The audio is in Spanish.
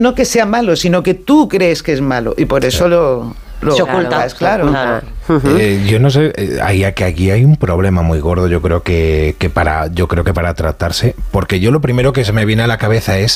no que sea malo, sino que tú crees que es malo y por eso lo se oculta, claro. Yo no sé, que aquí hay un problema muy gordo, yo creo que para tratarse, porque yo lo primero que se me viene a la cabeza es